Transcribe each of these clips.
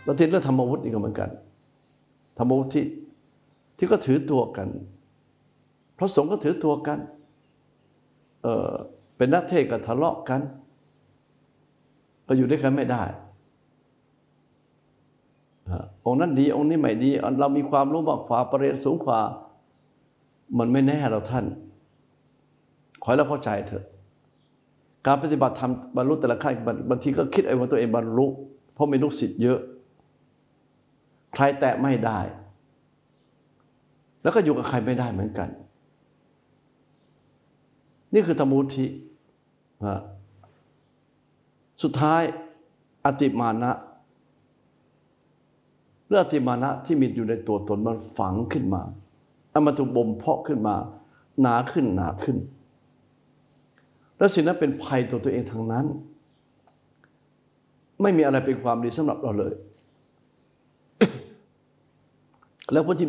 แล้วทีเรื่องธรรมวุฒินี่ก็เหมือนกันธรรมวุฒิที่ก็ถือตัวกันพระสงฆ์ก็ถือตัวกันเป็นนักเทศน์ก็ทะเลาะกันก็อยู่ด้วยกันไม่ได้องค์นั้นดีองค์นี้ไม่ดีเรามีความรู้มากกว่าประเรียนสูงกว่ามันไม่แน่เราท่านขอให้เราเข้าใจเถอะการปฏิบัติธรรมบรรลุแต่ละขั้นบางทีก็คิดว่าตัวเองบรรลุเพราะมีลูกศิษย์เยอะใครแตะไม่ได้แล้วก็อยู่กับใครไม่ได้เหมือนกันนี่คือธรรมวุฒิสุดท้ายอติมานะเรื่องอติมานะที่มีอยู่ในตัวตนมันฝังขึ้นมามันถูกบ่มเพาะขึ้นมาหนาขึ้นหนาขึ้นและสิ่งนั้นเป็นภัยตัวเองทั้งนั้นไม่มีอะไรเป็นความดีสำหรับเราเลย แล้วผู้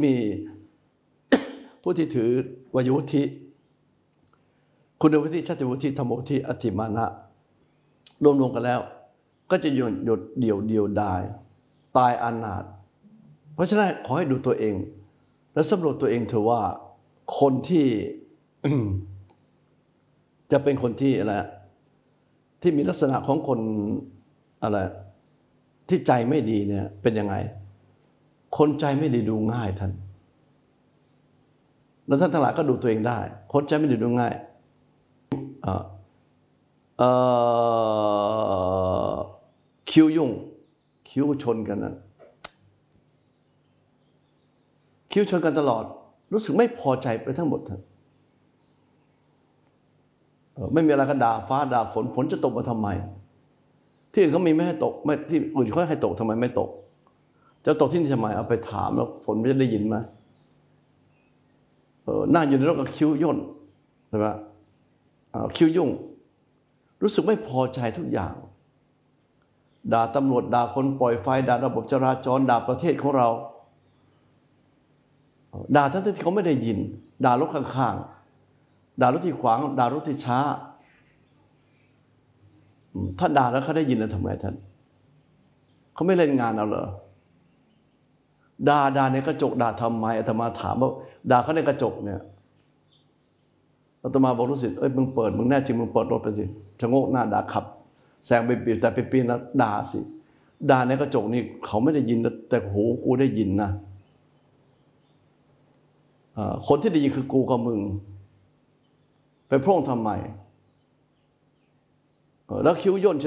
ที่ถือวายวุฒิคุณวุฒิชาติวุฒิธรรมวุฒิอติมานะรวมกันแล้วก็จะหยุดเดี่ยวดายตายอนาถเพราะฉะนั้นขอให้ดูตัวเองและสำรวจตัวเองเถอะว่าคนที่ จะเป็นคนที่อะไรที่มีลักษณะของคนอะไรที่ใจไม่ดีเนี่ยเป็นยังไงคนใจไม่ดีดูง่ายท่านแล้วท่านทั้งหลายก็ดูตัวเองได้คนใจไม่ดีดูง่ายคิ้วยุ่งคิ้วชนกันนะคิ้วชนกันตลอดรู้สึกไม่พอใจไปทั้งหมดท่านไม่มีอะไรก็ด่าฟ้าด่าฝนจะตกมาทำไมที่อื่นเขามีไม่ให้ตกไม่ที่อื่นเขาให้ตกทำไมไม่ตกจะตกที่นี่ทำไมเอาไปถามแล้วฝนจะได้ยินไหมนั่งอยู่ในรถกับคิ้วย่นใช่ไหมคิ้วยุ่งรู้สึกไม่พอใจทุกอย่างด่าตำรวจด่าคนปล่อยไฟด่าระบบจราจรด่าประเทศของเราด่าทั้งที่เขาไม่ได้ยินด่ารถข้างๆด่ารถที่ขวางด่ารถที่ช้าถ้าด่าแล้วเขาได้ยินแล้วทำไงท่านเขาไม่เล่นงานเอาเหรอด่าในกระจกด่าทำไมอาตมาถามว่าด่าเขาในกระจกเนี่ยอาตมาบอกรู้สึกมึงเปิดมึงแน่จริงมึงเปิดรถไปสิชะโงกหน้าด่าขับแซงไปปีแต่เป็นปีนะด่าสิด่าในกระจกนี่เขาไม่ได้ยินแต่หูกูได้ยินนะคนที่ได้ยินคือกูกับมึงไปพร่องทำไมแล้วคิ้วย่น